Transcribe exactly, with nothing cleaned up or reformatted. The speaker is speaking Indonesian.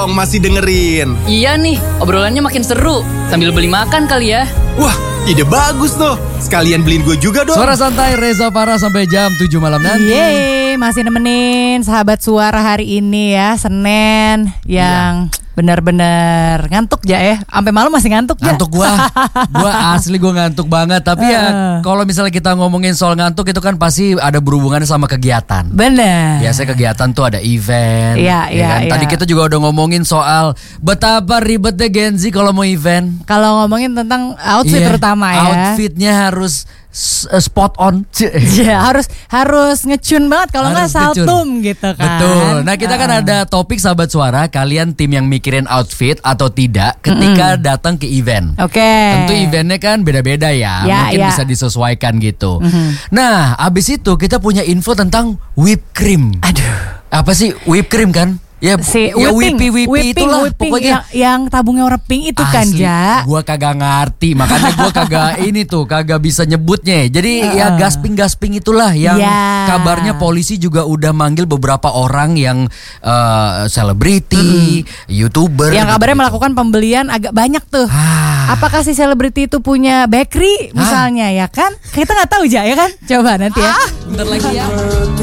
masih dengerin. Iya nih, obrolannya makin seru. Sambil beli makan kali ya. Wah, ide bagus tuh. Sekalian beliin gue juga dong. Suara santai Reza Farah sampai jam tujuh malam nanti. Yeay, masih nemenin sahabat suara hari ini ya, Senin yang benar-benar ngantuk ya eh. Sampai malam masih ngantuk ya. Ngantuk gua. Gua asli gua ngantuk banget. Tapi ya kalau misalnya kita ngomongin soal ngantuk itu kan pasti ada berhubungannya sama kegiatan. Bener. Biasanya kegiatan tuh ada event. Iya, ya iya, kan? iya. Tadi kita juga udah ngomongin soal betapa ribetnya Gen Z kalau mau event. Kalau ngomongin tentang outfit Iya, terutama ya. Outfitnya harus s- spot on. Ya, harus harus ngecun banget kalau nggak Harus ngecun. saltum gitu kan. Betul. Nah kita kan Uh. ada topik sahabat suara. Kalian tim yang mikirin outfit atau tidak ketika Mm-mm. datang ke event. Oke. Tentu eventnya kan beda-beda ya. Ya, Mungkin ya. bisa disesuaikan gitu. Mhm. Nah abis itu kita punya info tentang whipped cream. Aduh. Apa sih whipped cream kan? Ya, Si ya whipping, whippy whippy whipping, itulah whipping pokoknya. yang, yang tabungnya warna pink itu kan Asli, Ja. gua kagak ngerti, makanya gua kagak ini tuh kagak bisa nyebutnya. Jadi Uh-uh. ya gasping-gasping itulah yang Ya. kabarnya polisi juga udah manggil beberapa orang yang eh, selebriti, YouTuber. Yang kabarnya gitu-gitu. melakukan pembelian agak banyak tuh. Ah. Apakah si selebriti itu punya bakery misalnya ya kan? Kita nggak tahu Ja ya kan? Coba nanti ya. Bentar lagi ya.